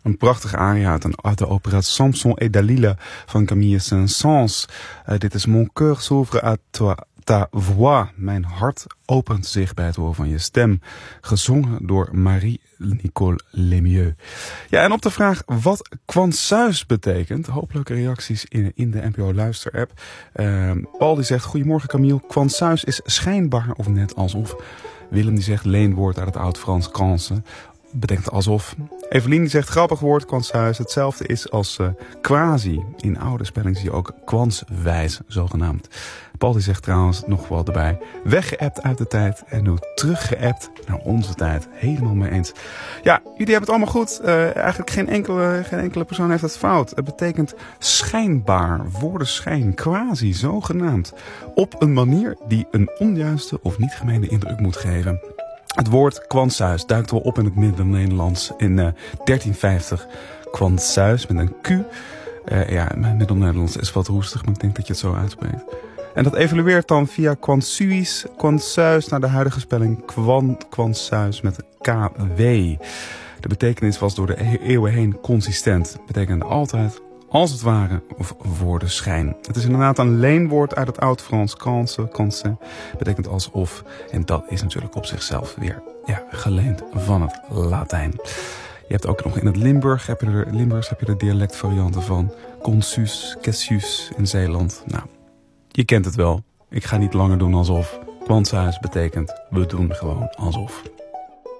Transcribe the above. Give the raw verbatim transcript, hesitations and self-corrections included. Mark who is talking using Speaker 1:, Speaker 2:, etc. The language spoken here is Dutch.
Speaker 1: Een prachtige aria uit, een, uit de opera Samson et Dalila van Camille Saint-Saëns. Uh, dit is Mon cœur s'ouvre à toi, ta voix. Mijn hart opent zich bij het horen van je stem. Gezongen door Marie-Nicole Lemieux. Ja, en op de vraag wat kwansuis betekent. Hopelijke reacties in, in de N P O Luister app. Uh, Paul die zegt, goedemorgen Camille. Kwansuis is schijnbaar of net alsof. Willem die zegt, leenwoord uit het oud-Frans kansen. Betekent alsof. Evelien die zegt, grappig woord, kwansuis. Hetzelfde is als uh, quasi. In oude spelling zie je ook kwanswijs, zogenaamd. Paul die zegt trouwens nog wel erbij. Weggeëpt uit de tijd en nu teruggeëpt naar onze tijd. Helemaal mee eens. Ja, jullie hebben het allemaal goed. Uh, eigenlijk geen enkele, geen enkele persoon heeft het fout. Het betekent schijnbaar, woordenschijn, quasi, zogenaamd. Op een manier die een onjuiste of niet gemeende indruk moet geven. Het woord kwansuis duikt wel op in het Middel-Nederlands in uh, dertien vijftig. Kwansuis met een Q. Uh, ja, mijn Middel-Nederlands is wat roestig, maar ik denk dat je het zo uitspreekt. En dat evolueert dan via kwansuis, kwansuis naar de huidige spelling kwan, kwansuis met K W. De betekenis was door de eeuwen heen consistent. Betekende altijd, als het ware, of woordenschijn. Het is inderdaad een leenwoord uit het oud-Frans kansen, kansen. Betekent alsof. En dat is natuurlijk op zichzelf weer ja, geleend van het Latijn. Je hebt ook nog in het Limburg, heb je er, Limburgs heb je de dialectvarianten van. Consus, Cassius in Zeeland. Nou, je kent het wel. Ik ga niet langer doen alsof. Kwansuis betekent, we doen gewoon alsof.